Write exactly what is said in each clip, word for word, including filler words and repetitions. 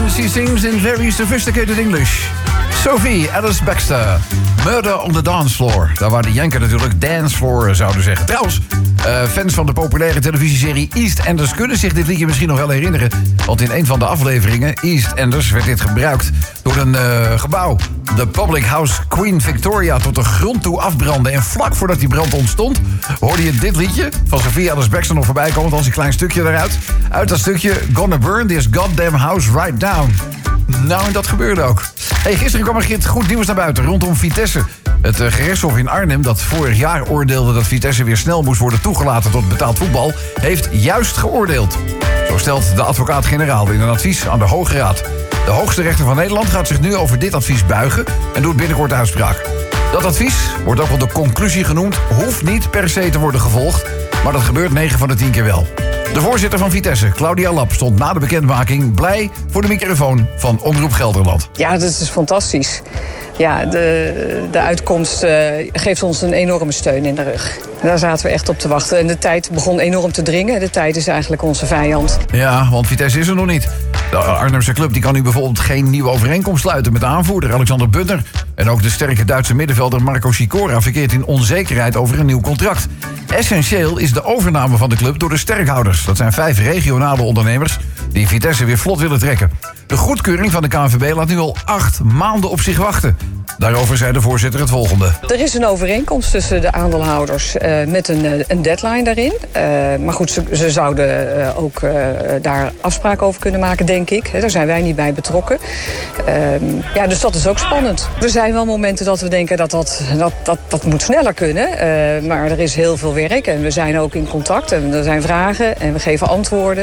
she sings in very sophisticated English. Sophie Alice Baxter. Murder on the Dance Floor. Daar waar de Yanken natuurlijk dance floor zouden zeggen. Trouwens, uh, fans van de populaire televisieserie EastEnders kunnen zich dit liedje misschien nog wel herinneren. Want in een van de afleveringen, EastEnders, werd dit gebruikt door een uh, gebouw. De Public House Queen Victoria tot de grond toe afbrandde. En vlak voordat die brand ontstond, hoorde je dit liedje van Sophie Alice Baxter nog voorbij komen. Als een klein stukje eruit. Uit dat stukje Gonna Burn This Goddamn House Right Down. Nou, en dat gebeurde ook. Hey, gisteren kwam er goed nieuws naar buiten rondom Vitesse. Het uh, gerechtshof in Arnhem, dat vorig jaar oordeelde dat Vitesse weer snel moest worden toegelaten tot betaald voetbal, heeft juist geoordeeld. Zo stelt de advocaat-generaal in een advies aan de Hoge Raad. De hoogste rechter van Nederland gaat zich nu over dit advies buigen en doet binnenkort uitspraak. Dat advies wordt ook wel de conclusie genoemd, hoeft niet per se te worden gevolgd, maar dat gebeurt negen van de tien keer wel. De voorzitter van Vitesse, Claudia Lap, stond na de bekendmaking blij voor de microfoon van Omroep Gelderland. Ja, dat is fantastisch. Ja, de, de uitkomst uh, geeft ons een enorme steun in de rug. Daar zaten we echt op te wachten. En de tijd begon enorm te dringen. De tijd is eigenlijk onze vijand. Ja, want Vitesse is er nog niet. De Arnhemse club die kan nu bijvoorbeeld geen nieuwe overeenkomst sluiten met de aanvoerder Alexander Butner. En ook de sterke Duitse middenvelder Marco Sikora verkeert in onzekerheid over een nieuw contract. Essentieel is de overname van de club door de sterkhouders. Dat zijn vijf regionale ondernemers die Vitesse weer vlot willen trekken. De goedkeuring van de K N V B laat nu al acht maanden op zich wachten. Daarover zei de voorzitter het volgende. Er is een overeenkomst tussen de aandeelhouders uh, met een, uh, een deadline daarin. Uh, maar goed, ze, ze zouden uh, ook uh, daar afspraken over kunnen maken, denk ik. He, daar zijn wij niet bij betrokken. Uh, ja, dus dat is ook spannend. Er zijn wel momenten dat we denken dat dat, dat, dat, dat moet sneller kunnen. Uh, maar er is heel veel werk en we zijn ook in contact. En er zijn vragen en we geven antwoorden.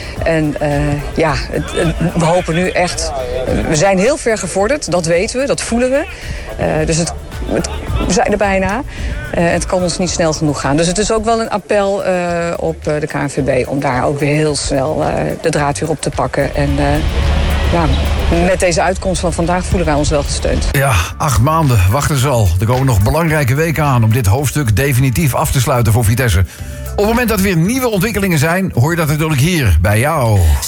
En uh, ja, het, we hopen nu echt... We zijn heel ver gevorderd, dat weten we, dat voelen we. Uh, dus het, het, we zijn er bijna. Uh, het kan ons niet snel genoeg gaan. Dus het is ook wel een appel uh, op uh, de K N V B... om daar ook weer heel snel uh, de draad weer op te pakken. En uh, ja, met deze uitkomst van vandaag voelen wij ons wel gesteund. Ja, acht maanden wachten ze al. Er komen nog belangrijke weken aan om dit hoofdstuk definitief af te sluiten voor Vitesse. Op het moment dat er weer nieuwe ontwikkelingen zijn, hoor je dat natuurlijk hier bij jou.